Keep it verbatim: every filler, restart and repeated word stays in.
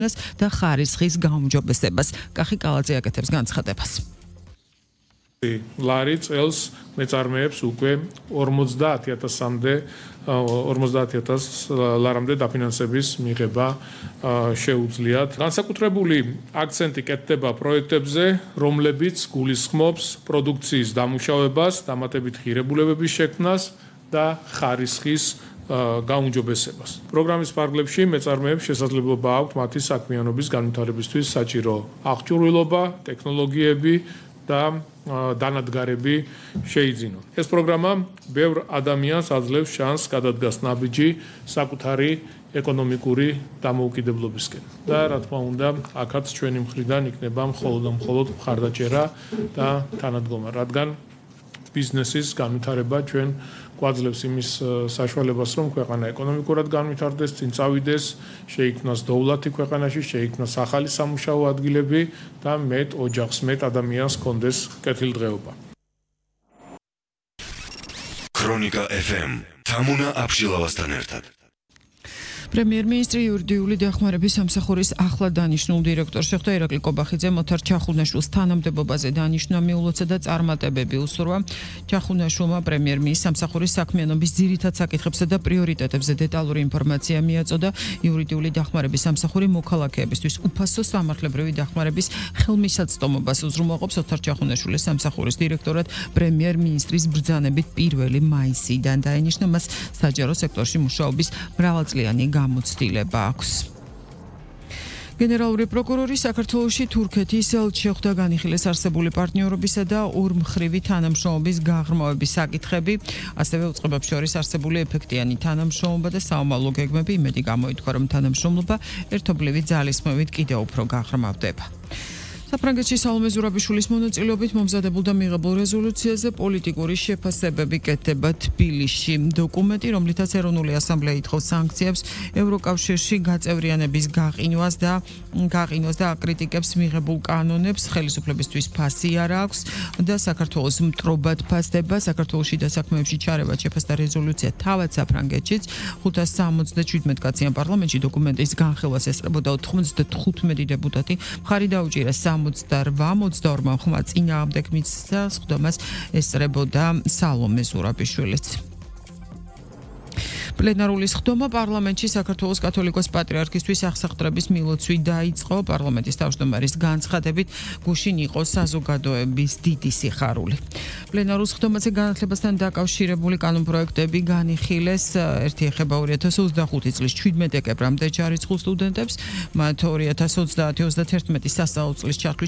და ხარისხის გაუმჯობესებას. კახი კალაძე აკეთებს განცხადებას. ლარი წელს მეწარმეებს უკვე ორმოცდაათი ათასამდე ორმოცდაათი ათას ლარამდე დაფინანსების მიღება შეუძლიათ. განსაკუთრებული აქცენტი კეთდება პროექტებზე, რომლებიც გულისხმობს პროდუქციის დამუშავებას, დამატებით ღირებულებების შექმნას და ხარისხის გაუმჯობესებას. პროგრამის ფარგლებში მეწარმეებს შესაძლებლობა აქვთ მათი საქმიანობის განვითარებისთვის საჭირო აღჭურვილობა, ტექნოლოგიები და დანადგარები შეიძინონ. ეს პროგრამა ბევრ ადამიანს აძლევს შანსს გადადგას ნაბიჯი საკუთარი ეკონომიკური დამოუკიდებლობისკენ. და რა თქმა უნდა, აქაც ჩვენი მხრიდან იქნება მხოლოდ და მხოლოდ მხარდაჭერა და თანადგომა, რადგან ბიზნესის განვითარება ჩვენ გვაძლევს იმის საშუალებას, რომ ქვეყანა ეკონომიკურად განვითარდეს, წინ წავიდეს, შეიქმნას დოვლათი ქვეყანაში, შეიქმნას ახალი სამუშაო ადგილები და მეტ ოჯახს, მეტ ადამიანს ჰქონდეს კეთილდღეობა. ქრონიკა ეფ ემ თამუნა აბშილავასთან ერთად. პრემიერ-მინისტრი იურიდიული დახმარების სამსახურის ახლა დანიშნულ დირექტორს შეხვდა ირაკლი კობახიძე მოთარ ჩახუნაშვილს თანამდებობაზე დანიშნა მიულოცა და წარმატებები უსურვა. ჩახუნაშვილმა პრემიერ-მინისტრის სამსახურის საქმიანობის ძირითად საკითხებსა და პრიორიტეტებზე დეტალური ინფორმაცია მიაწოდა. იურიდიული დახმარების სამსახური მოქალაქეებისთვის უფასო სამართლებრივი დახმარების ხელმისაწვდომობას უზრუნველყოფს. მოთარ ჩახუნაშვილის სამსახურის დირექტორად პრემიერ-მინისტრის ბრძანებით პირველი მაისიდან დაენიშნა. მას საჯარო სექტორში მუშაობის მრავალწლიანი გამოცდილება აქვს. გენერალური პროკურორი საქართველოში თურქეთის ელჩი შეხვდა განიხილეს არსებული პარტნიორობისა და ორმხრივი თანამშრომლობის გაღრმავების საკითხები, ასევე უწყებებს შორის არსებული ეფექტიანი თანამშრომლობა და საომალო გეგმები. იმედი გამოითქვა, რომ თანამშრომლობა ერთობლივი ძალისხმევით კიდევ უფრო გაღრმავდება. საფრანგეთში სალომე ზურაბიშვილის მონაწილეობით მომზადებულ და მიღებულ რეზოლუციაზე პოლიტიკური შეფასებები კეთდება თბილისში. დოკუმენტი, რომლითაც ეროვნული ასამბლეა ითხოვს სანქციებს ევროკავშირში გაწევრიანების გაყინვას და გაყინვას და აკრიტიკებს მიღებულ კანონებს, ხელისუფლებისთვის ფასი არ აქვს და საქართველოს მტრობად ფასდება. საქართველოს შიდა საქმეებში ჩარევად შეფასდა რეზოლუცია თავად საფრანგეთშიც. ხუთას სამოცდაშვიდმეტ კაციან პარლამენტში დოკუმენტის განხილვას ესწრებოდა ოცდახუთმეტი დეპუტატი. მხარი დაუჭირა სამოცდარვა ოცდაორმა ხმა წინააღმდეგ მისცა, სხდომას ესწრებოდა სალომე ზურაბიშვილიც. პლენარული სხდომა პარლამენტში საქართველოს კათოლიკოს პატრიარქისთვის აღსახტრების მილოცვი დაიწყო. პარლამენტის თავმჯდომარის განცხადებით გუშინ იყო საზოგადოების დიდი სიხარული. პლენარულ სხდომაზე განათლებასთან დაკავშირებული კანონპროექტები განიხილეს. ერთი ეხება ორი ათას ოცდახუთი წლის შვიდმეტ დეკემბრამდე ჯარისხულ სტუდენტებს, მათ ორი ათას ოცდაათი ოცდათერთმეტი სასწავლო წლის ჩათვლით